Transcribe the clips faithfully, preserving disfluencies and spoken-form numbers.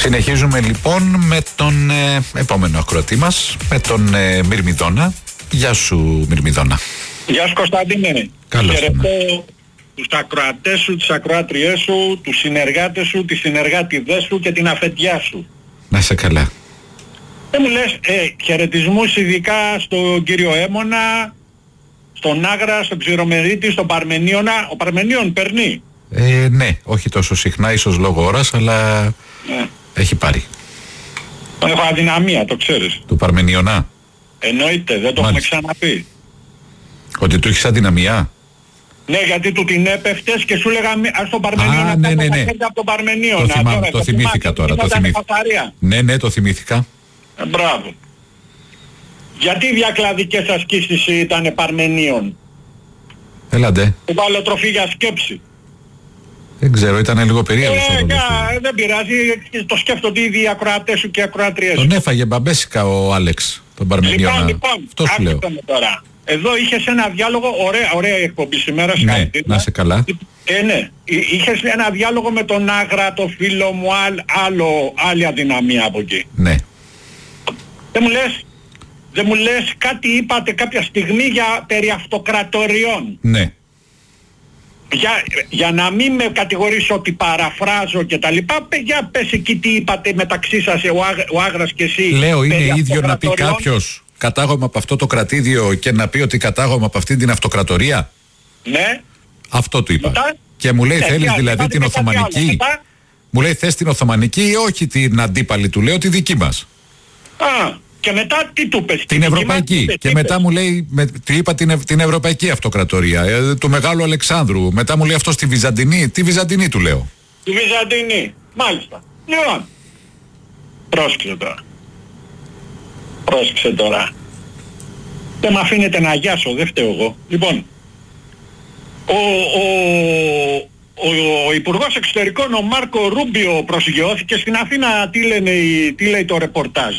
Συνεχίζουμε λοιπόν με τον ε, επόμενο ακροατή μας, με τον ε, Μυρμηδόνα. Γεια σου Μυρμηδόνα. Γεια σου Κωνσταντίνε. Καλώς Χαιρετώ τους ακροατές σου, τις ακροάτριές σου, τους συνεργάτες σου, τις συνεργάτηδές σου και την αφεντιά σου. Να είσαι καλά. Δεν μου λες ε, χαιρετισμούς ειδικά στον κύριο Έμονα, στον Άγρα, στον Ξηρομερίτη, στον Παρμενίωνα. Ο Παρμενίων περνεί. Ε, ναι, όχι τόσο συχνά, ίσως λόγω ώρας, αλλά Ναι. έχει πάρει. Τον έχω αδυναμία, το ξέρεις. Του Παρμενιωνά. Εννοείται, δεν το έχουμε ξαναπεί. Ότι του έχεις αδυναμία. Ναι, γιατί του την έπεφτες και σου έλεγα ας τον Παρμενίωνα. Α, ναι, ναι, ναι. Από τον Παρμενίωνα. Το, θυμάμαι, τώρα, το θυμήθηκα τώρα. Το θυμήθηκα. Ναι, ναι, το θυμήθηκα. Ε, μπράβο. Γιατί οι διακλαδικές ασκήσεις ήταν Παρμενίων? Έλαντε. Που βάλω τροφή για σκέψη. Δεν ξέρω, ήταν λίγο περίεργος Ε, ο κα, ρόλος. δεν πειράζει, το σκέφτονται ήδη οι ακροατές σου και οι ακροατριές σου. Τον έφαγε μπαμπέσικα ο Άλεξ, τον Παρμενιώνα. Λοιπόν, λοιπόν, Αυτό σου λέω. άκουσα με τώρα. Εδώ είχες ένα διάλογο, ωραία, ωραία η εκπομπή σήμερα. Ναι, να είσαι καλά. Ε, ναι. Εί- Είχες ένα διάλογο με τον Άγρα, το φίλο μου, άλλ, άλλο, άλλη αδυναμία από εκεί. Ναι. Δεν μου λες, δεν μου λες κάτι είπατε κάποια στιγμή για περί αυτοκρατοριών. Ναι. Για, για να μην με κατηγορήσω ότι παραφράζω και τα λοιπά, πε- για πες εκεί τι είπατε μεταξύ σας ο, Άγ, ο Άγρας και εσύ. Λέω είναι περί ίδιο να πει αυτοκρατοριών. κάποιος κατάγομαι από αυτό το κρατήδιο και να πει ότι κατάγομαι από αυτή την αυτοκρατορία. Ναι. Αυτό του είπα. Μετά? Και μου λέει Ναι, θέλεις τι- δηλαδή είπατε την και κάτι άλλο. Οθωμανική. Μετά? Μου λέει θες την Οθωμανική ή όχι την αντίπαλη, του λέω τη δική μας. Α, και μετά τι του πες? Την Ευρωπαϊκή. Και μετά μου λέει, με, του είπα την, Ευ- την Ευρωπαϊκή Αυτοκρατορία, ε, του Μεγάλου Αλεξάνδρου. Μετά μου λέει αυτό στη Βυζαντινή. Τι Βυζαντινή του λέω. Τη Βυζαντινή. Μάλιστα. Λοιπόν. Πρόσεξε τώρα. Πρόσεξε τώρα. Δεν μ' αφήνετε να αγιάσω, δεν φταίω εγώ. Λοιπόν. Ο, ο, ο, ο Υπουργός Εξωτερικών, ο Μάρκο Ρούμπιο, προσγειώθηκε στην Αθήνα. Τι, λένε, οι- τι λέει το ρεπορτάζ?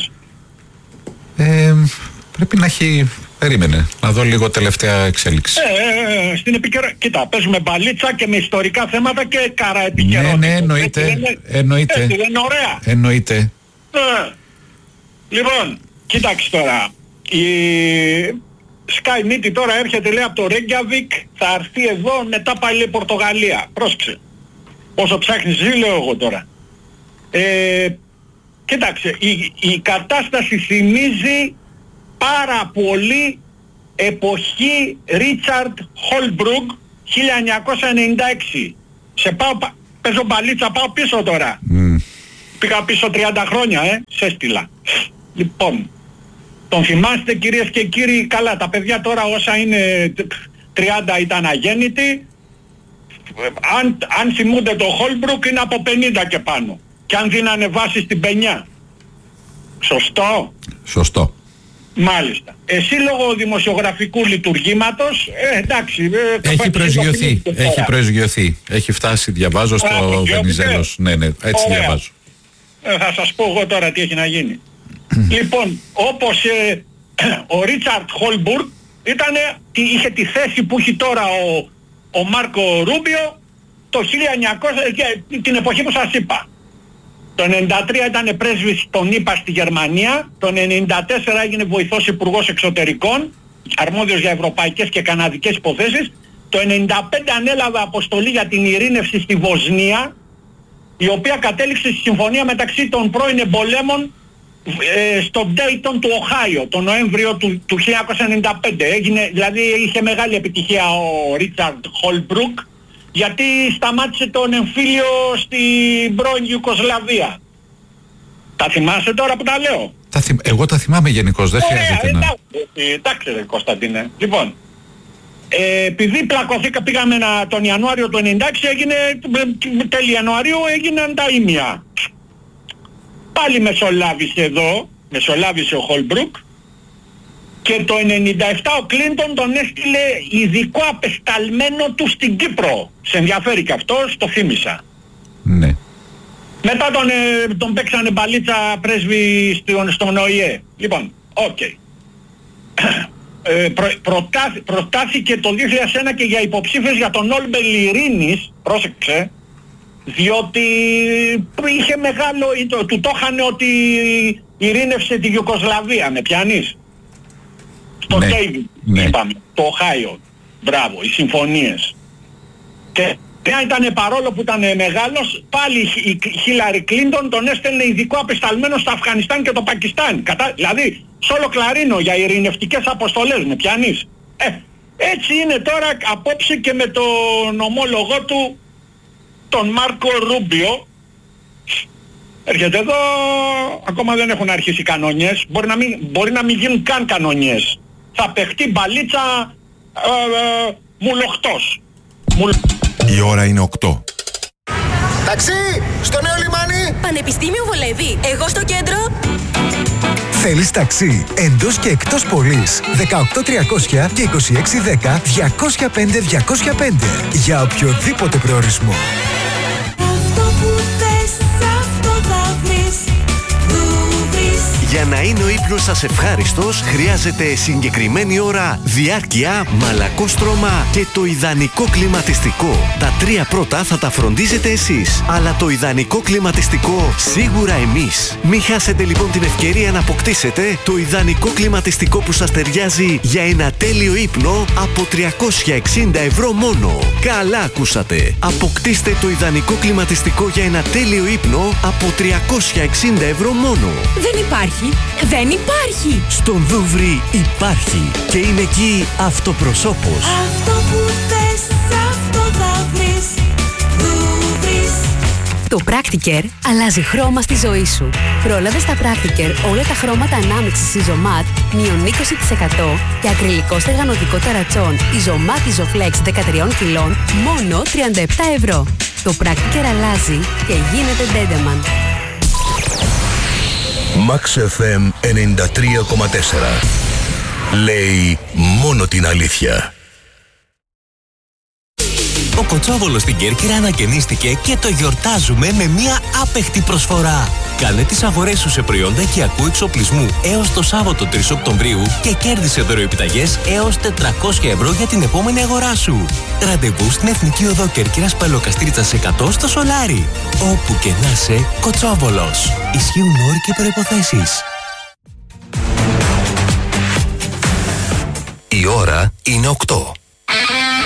Ε, πρέπει να έχει... Περίμενε, να δω λίγο τελευταία εξέλιξη. Ε, ε, στην επικαιρο... Κοίτα, παίζουμε μπαλίτσα και με ιστορικά θέματα και καρα Ναι, επικαιρότητα. ναι, εννοείται. Έτσι λένε- Εννοείται. Έτσι λένε, ωραία. Εννοείται. Ε, λοιπόν, κοίταξε τώρα. Η Sky Media τώρα έρχεται, λέει, από το Ρέγκιαβικ, θα έρθει εδώ, μετά πάει, λέει, Πορτογαλία. Πρόσεξε. Όσο ψάχνεις εσύ, λέω εγώ τώρα. Ε, κοίταξε, η, η κατάσταση θυμίζει πάρα πολύ εποχή Ρίτσαρντ Χολμπρουγκ χίλια εννιακόσια ενενήντα έξι. Σε πάω, πα- παίζω μπαλίτσα, πάω πίσω τώρα. Μμ. Πήγα πίσω τριάντα χρόνια, ε, σε έστειλα. Λοιπόν, τον θυμάστε κυρίες και κύριοι? Καλά, τα παιδιά τώρα όσα είναι τριάντα ήταν αγέννητοι. Αν, αν θυμούνται το Χόλμπρουκ είναι από πενήντα και πάνω. Και αν δίνανε βάση στην πενιά. Σωστό? Σωστό. Μάλιστα. Εσύ λόγω δημοσιογραφικού λειτουργήματος, ε, εντάξει. Ε, Έχει θα προσγειωθεί. το Έχει τώρα. προσγειωθεί. Έχει φτάσει, διαβάζω Α, στο προσγειώθηκε. Βενιζέλος. Ναι, ναι, έτσι Ωραία. διαβάζω. Ε, θα σας πω εγώ τώρα τι έχει να γίνει. Λοιπόν, όπως ε, ο Ρίτσαρντ Χόλμπουργκ ήτανε, είχε τη θέση που έχει τώρα ο, ο Μάρκο Ρούμπιο το χίλια εννιακόσια, και την εποχή που σας είπα. Το ενενήντα τρία ήταν πρέσβης των ΗΠΑ στη Γερμανία, το ενενήντα τέσσερα έγινε βοηθός υπουργός εξωτερικών, αρμόδιος για ευρωπαϊκές και καναδικές υποθέσεις, το ενενήντα πέντε ανέλαβε αποστολή για την ειρήνευση στη Βοσνία, η οποία κατέληξε στη συμφωνία μεταξύ των πρώην εμπολέμων ε, στο Dayton του Οχάιο, τον Νοέμβριο του, του χίλια εννιακόσια ενενήντα πέντε. Έγινε, δηλαδή είχε μεγάλη επιτυχία ο Ρίτσαρντ Χολμπρουκ, γιατί σταμάτησε τον εμφύλιο στην πρώην Ιουκοσλαβία. Τα θυμάσαι τώρα που τα λέω? Τα θυμ- Εγώ τα θυμάμαι γενικώς, δεν Ωραία, χρειάζεται να... εντάξει, εντάξει ρε Κωνσταντίνε. Λοιπόν, ε, επειδή πλακωθήκα, πήγαμε να, τον Ιανουάριο του ενενήντα έξι, έγινε, ε, τέλη Ιανουαρίου έγιναν τα ήμια. Πάλι μεσολάβησε εδώ, μεσολάβησε ο Χολμπρουκ, και το ενενήντα επτά ο Κλίντον τον έστειλε ειδικό απεσταλμένο του στην Κύπρο. Σε ενδιαφέρει και αυτός, το θύμισα. Ναι. Μετά τον, ε, τον παίξανε μπαλίτσα πρέσβη στον, στον Ο Η Ε. Λοιπόν, οκ. Okay. Ε, προ, προτάθη, προτάθηκε το δύο χιλιάδες ένα και για υποψήφιες για τον Νόμπελ Ειρήνης, πρόσεξε, διότι είχε μεγάλο, το, του το είχαν ότι ειρήνευσε τη Ιουγκοσλαβία, με πιάνεις? Στο Ναι, Ντέιβιντ, ναι. είπαμε, το Οχάιο, μπράβο, οι συμφωνίες. Και ποια ήταν, παρόλο που ήταν μεγάλος, πάλι η Χίλαρη Κλίντον τον έστελνε ειδικό απεσταλμένο στο Αφγανιστάν και το Πακιστάν. Κατά, δηλαδή, σ' όλο κλαρίνο για ειρηνευτικές αποστολές, με πιάνεις? Ε, έτσι είναι τώρα απόψε και με τον ομόλογό του, τον Μάρκο Ρούμπιο. Έρχεται εδώ, ακόμα δεν έχουν αρχίσει κανονιές, μπορεί να μην, μπορεί να μην γίνουν καν κανονιές. Θα παιχτεί μπαλίτσα ε, ε, μουλοχτός. Μουλ... Η ώρα είναι οκτώ. Ταξί! Στο νέο λιμάνι! Πανεπιστήμιο Βολεύη. Εγώ στο κέντρο. Θέλεις ταξί εντός και εκτός πόλης? δεκαοκτώ τριακόσια και είκοσι έξι δέκα διακόσια πέντε διακόσια πέντε για οποιοδήποτε προορισμό. Αυτό που θες, αυτό θα βρεις. Για να είναι ο ύπνος σας ευχάριστος, χρειάζεται συγκεκριμένη ώρα, διάρκεια, μαλακό στρώμα και το ιδανικό κλιματιστικό. Τα τρία πρώτα θα τα φροντίζετε εσείς, αλλά το ιδανικό κλιματιστικό σίγουρα εμείς. Μην χάσετε λοιπόν την ευκαιρία να αποκτήσετε το ιδανικό κλιματιστικό που σας ταιριάζει για ένα τέλειο ύπνο από τριακόσια εξήντα ευρώ μόνο. Καλά ακούσατε! Αποκτήστε το ιδανικό κλιματιστικό για ένα τέλειο ύπνο από τριακόσια εξήντα ευρώ μόνο. Δεν υπάρχει. Δεν υπάρχει. Στον Δούβρι υπάρχει και είναι εκεί αυτοπροσώπος. Αυτό που θες, αυτό θα βρεις. Δούβρις. Το Practicare αλλάζει χρώμα στη ζωή σου. Πρόλαβε στα Practicare όλα τα χρώματα ανάμειξης Isomat μείον είκοσι τοις εκατό και ακριλικό στεγανωτικό ταρατσόν Isomat Isoflex δεκατρία κιλών μόνο τριάντα επτά ευρώ. Το Practicare αλλάζει και γίνεται Dedeman. Max εφ εμ ενενήντα τρία κόμμα τέσσερα. Λέει μόνο την αλήθεια. Ο Κοτσόβολος στην Κέρκυρα ανακαινίστηκε και το γιορτάζουμε με μια άπεχτη προσφορά. Κάνε τις αγορές σου σε προϊόντα οικιακού εξοπλισμού έως το Σάββατο τρεις Οκτωβρίου και κέρδισε δωροεπιταγές έως τετρακόσια ευρώ για την επόμενη αγορά σου. Ραντεβού στην Εθνική Οδό Κέρκυρας Παλαιοκαστρίτσας εκατό στο Σολάρι. Όπου και να σε, Κοτσόβολος. Ισχύουν όροι και προϋποθέσεις. Η ώρα είναι οκτώ.